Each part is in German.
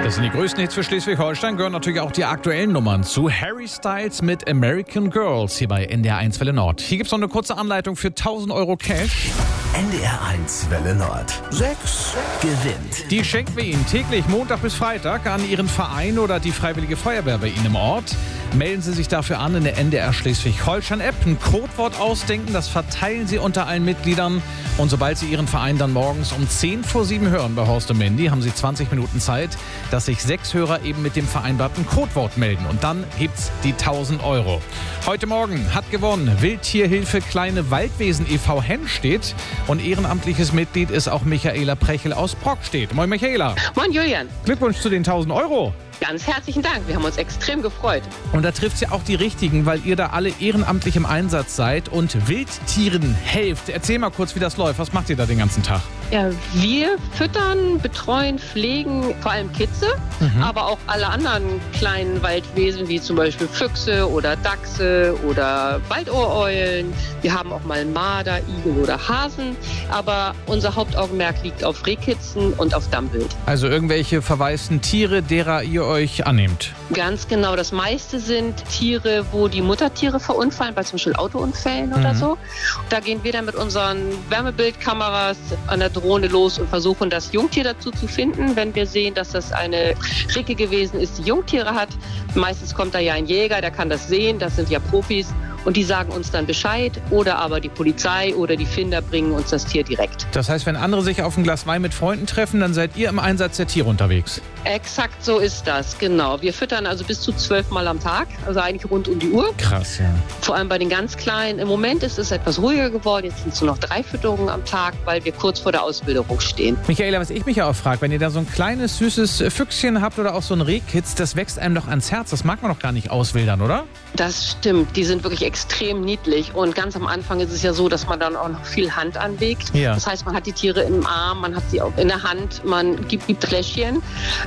Das sind die größten Hits für Schleswig-Holstein, gehören natürlich auch die aktuellen Nummern zu. Harry Styles mit American Girls hier bei NDR 1 Welle Nord. Hier gibt's noch eine kurze Anleitung für 1000 Euro Cash. NDR 1 Welle Nord. 6 gewinnt. Die schenken wir Ihnen täglich Montag bis Freitag an Ihren Verein oder die Freiwillige Feuerwehr bei Ihnen im Ort. Melden Sie sich dafür an in der NDR Schleswig-Holstein-App. Ein Codewort ausdenken, das verteilen Sie unter allen Mitgliedern. Und sobald Sie Ihren Verein dann morgens um 6:50 hören bei Horst und Mandy, haben Sie 20 Minuten Zeit, dass sich 6 Hörer eben mit dem vereinbarten Codewort melden. Und dann gibt's die 1000 Euro. Heute Morgen hat gewonnen Wildtierhilfe Kleine Waldwesen e.V. Hennstedt. Und ehrenamtliches Mitglied ist auch Michaela Prechel aus Brockstedt. Moin Michaela. Moin Julian. Glückwunsch zu den 1000 Euro. Ganz herzlichen Dank, wir haben uns extrem gefreut. Und da trifft ja auch die Richtigen, weil ihr da alle ehrenamtlich im Einsatz seid und Wildtieren helft. Erzähl mal kurz, wie das läuft. Was macht ihr da den ganzen Tag? Ja, wir füttern, betreuen, pflegen vor allem Kitze, aber auch alle anderen kleinen Waldwesen, wie zum Beispiel Füchse oder Dachse oder Waldohreulen. Wir haben auch mal Marder, Igel oder Hasen, aber unser Hauptaugenmerk liegt auf Rehkitzen und auf Dammwild. Also irgendwelche verwaisten Tiere, derer ihr euch annehmt? Ganz genau, das meiste sind Tiere, wo die Muttertiere verunfallen, bei zum Beispiel Autounfällen oder so. Da gehen wir dann mit unseren Wärmebildkameras an der Drohne los und versuchen, das Jungtier dazu zu finden. Wenn wir sehen, dass das eine Ricke gewesen ist, die Jungtiere hat, meistens kommt da ja ein Jäger, der kann das sehen, das sind ja Profis. Und die sagen uns dann Bescheid oder aber die Polizei oder die Finder bringen uns das Tier direkt. Das heißt, wenn andere sich auf ein Glas Wein mit Freunden treffen, dann seid ihr im Einsatz der Tiere unterwegs? Exakt so ist das, genau. Wir füttern also bis zu 12 Mal am Tag, also eigentlich rund um die Uhr. Krass, ja. Vor allem bei den ganz Kleinen. Im Moment ist es etwas ruhiger geworden. Jetzt sind es nur noch 3 Fütterungen am Tag, weil wir kurz vor der Ausbilderung stehen. Michaela, was ich mich ja auch frage, wenn ihr da so ein kleines, süßes Füchschen habt oder auch so ein Rehkitz, das wächst einem doch ans Herz. Das mag man doch gar nicht auswildern, oder? Das stimmt. Die sind wirklich extrem niedlich. Und ganz am Anfang ist es ja so, dass man dann auch noch viel Hand anlegt. Ja. Das heißt, man hat die Tiere im Arm, man hat sie auch in der Hand, man gibt Fläschchen.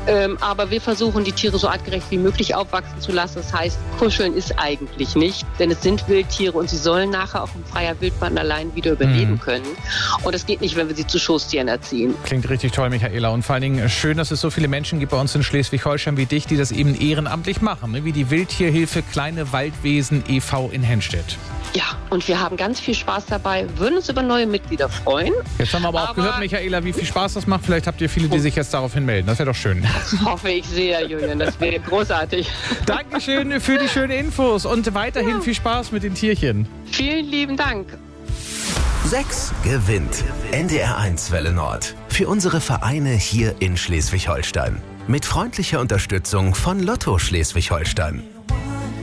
Aber wir versuchen, die Tiere so artgerecht wie möglich aufwachsen zu lassen. Das heißt, kuscheln ist eigentlich nicht, denn es sind Wildtiere und sie sollen nachher auch in freier Wildbahn allein wieder überleben können. Und es geht nicht, wenn wir sie zu Schoßtieren erziehen. Klingt richtig toll, Michaela. Und vor allen Dingen schön, dass es so viele Menschen gibt bei uns in Schleswig-Holstein wie dich, die das eben ehrenamtlich machen, ne? Wie die Wildtierhilfe Kleine Waldwesen e.V. in Hennstedt. Ja, und wir haben ganz viel Spaß dabei, würden uns über neue Mitglieder freuen. Jetzt haben wir aber auch gehört, Michaela, wie viel Spaß das macht. Vielleicht habt ihr viele, die sich jetzt daraufhin melden. Das wäre doch schön. Das hoffe ich sehr, Julian. Das wäre großartig. Dankeschön für die schönen Infos und weiterhin viel Spaß mit den Tierchen. Vielen lieben Dank. 6 gewinnt. NDR 1 Welle Nord. Für unsere Vereine hier in Schleswig-Holstein. Mit freundlicher Unterstützung von Lotto Schleswig-Holstein.